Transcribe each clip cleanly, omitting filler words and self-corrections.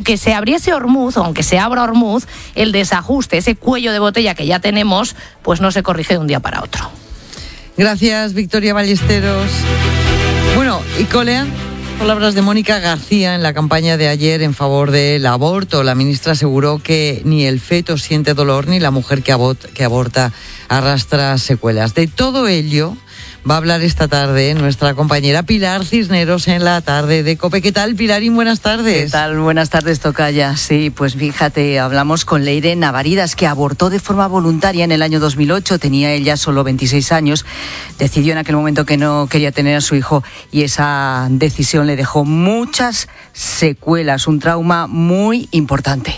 aunque se abriese Ormuz, o aunque se abra Ormuz, el desajuste, ese cuello de botella que ya tenemos, pues no se corrige de un día para otro. Gracias, Victoria Ballesteros. Bueno, y colean palabras de Mónica García en la campaña de ayer en favor del aborto. La ministra aseguró que ni el feto siente dolor ni la mujer que aborta arrastra secuelas. De todo ello va a hablar esta tarde nuestra compañera Pilar Cisneros en la tarde de COPE. ¿Qué tal, Pilarín? Buenas tardes. ¿Qué tal? Buenas tardes, tocaya. Sí, pues fíjate, hablamos con Leire Navaridas, que abortó de forma voluntaria en el año 2008. Tenía ella solo 26 años. Decidió en aquel momento que no quería tener a su hijo y esa decisión le dejó muchas secuelas, un trauma muy importante.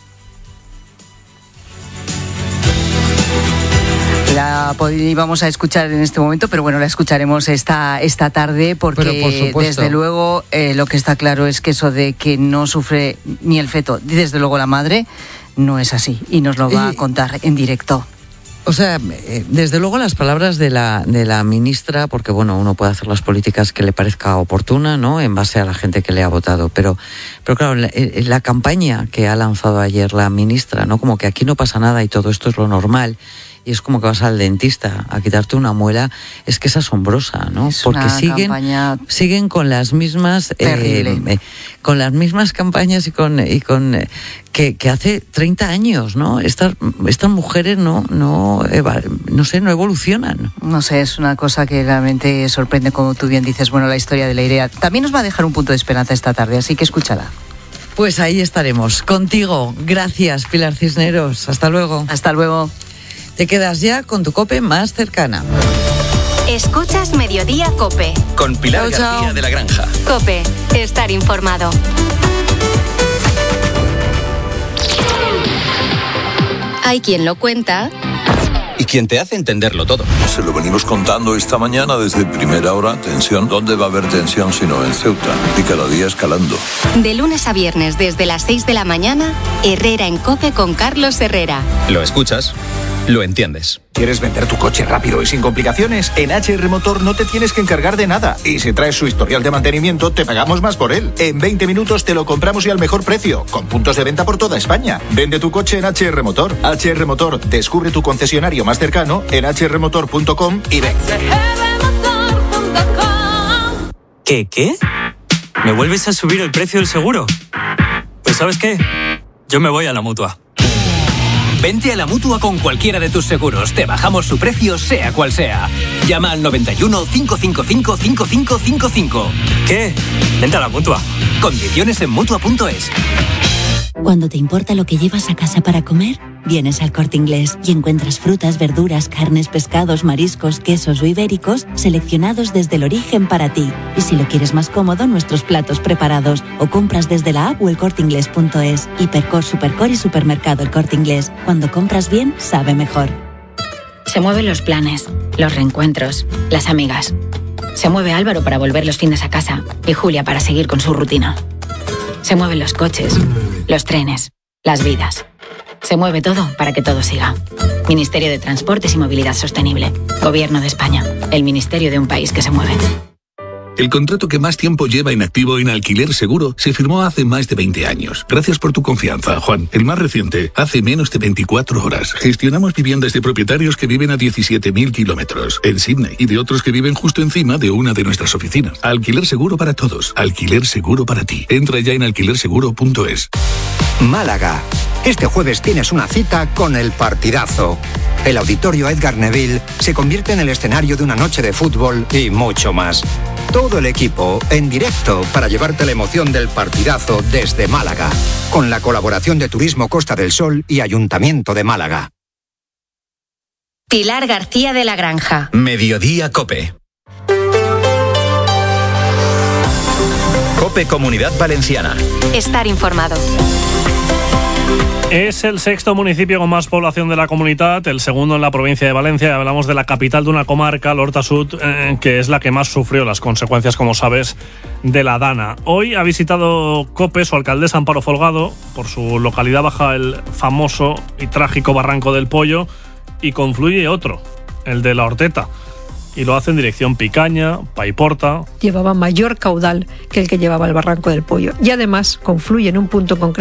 La íbamos a escuchar en este momento, pero bueno, la escucharemos esta tarde porque desde luego lo que está claro es que eso de que no sufre ni el feto, desde luego la madre, no es así y nos lo va a contar en directo. O sea, desde luego las palabras de la ministra, porque bueno, uno puede hacer las políticas que le parezca oportuna, ¿no?, en base a la gente que le ha votado, pero claro, la campaña que ha lanzado ayer la ministra, ¿no?, como que aquí no pasa nada y todo esto es lo normal, y es como que vas al dentista a quitarte una muela, es que es asombrosa, ¿no? Es porque una siguen con las mismas con las mismas campañas y con que hace 30 años, ¿no? Estas mujeres no evolucionan. No sé, es una cosa que realmente sorprende, como tú bien dices. Bueno, la historia de Leire también nos va a dejar un punto de esperanza esta tarde, así que escúchala. Pues ahí estaremos, contigo. Gracias, Pilar Cisneros. Hasta luego. Hasta luego. Te quedas ya con tu COPE más cercana. Escuchas Mediodía COPE. Con Pilar García de la Granja. COPE, estar informado. Hay quien lo cuenta y quien te hace entenderlo todo. Se lo venimos contando esta mañana desde primera hora. Tensión. ¿Dónde va a haber tensión sino en Ceuta? Y cada día escalando. De lunes a viernes desde las 6 de la mañana, Herrera en COPE con Carlos Herrera. Lo escuchas, lo entiendes. ¿Quieres vender tu coche rápido y sin complicaciones? En HR Motor no te tienes que encargar de nada. Y si traes su historial de mantenimiento, te pagamos más por él. En 20 minutos te lo compramos y al mejor precio, con puntos de venta por toda España. Vende tu coche en HR Motor. HR Motor, descubre tu concesionario más cercano en hrmotor.com y ven. ¿Qué? ¿Me vuelves a subir el precio del seguro? Pues ¿sabes qué? Yo me voy a la Mutua. Vente a la Mutua con cualquiera de tus seguros. Te bajamos su precio, sea cual sea. Llama al 91 555 5555. ¿Qué? Vente a la Mutua. Condiciones en Mutua.es. Cuando te importa lo que llevas a casa para comer, vienes al Corte Inglés y encuentras frutas, verduras, carnes, pescados, mariscos, quesos o ibéricos seleccionados desde el origen para ti. Y si lo quieres más cómodo, nuestros platos preparados. O compras desde la app o elcorteingles.es. Hipercor, Supercor y Supermercado El Corte Inglés. Cuando compras bien, sabe mejor. Se mueven los planes, los reencuentros, las amigas. Se mueve Álvaro para volver los fines a casa y Julia para seguir con su rutina. Se mueven los coches, los trenes, las vidas. Se mueve todo para que todo siga. Ministerio de Transportes y Movilidad Sostenible. Gobierno de España. El ministerio de un país que se mueve. El contrato que más tiempo lleva inactivo en Alquiler Seguro se firmó hace más de 20 años. Gracias por tu confianza, Juan. El más reciente, hace menos de 24 horas. Gestionamos viviendas de propietarios que viven a 17.000 kilómetros en Sydney y de otros que viven justo encima de una de nuestras oficinas. Alquiler Seguro para todos. Alquiler Seguro para ti. Entra ya en alquilerseguro.es. Málaga. Este jueves tienes una cita con el partidazo. El Auditorio Edgar Neville se convierte en el escenario de una noche de fútbol y mucho más. Todo el equipo en directo para llevarte la emoción del partidazo desde Málaga, con la colaboración de Turismo Costa del Sol y Ayuntamiento de Málaga. Pilar García de la Granja. Mediodía COPE. COPE Comunidad Valenciana. Estar informado. Es el sexto municipio con más población de la comunidad, el segundo en la provincia de Valencia. Hablamos de la capital de una comarca, l'Horta Sud, que es la que más sufrió las consecuencias, como sabes, de la Dana. Hoy ha visitado COPE su alcaldesa Amparo Folgado. Por su localidad baja el famoso y trágico Barranco del Pollo y confluye otro, el de la Horteta. Y lo hace en dirección Picaña, Paiporta. Llevaba mayor caudal que el que llevaba el Barranco del Pollo. Y además confluye en un punto concreto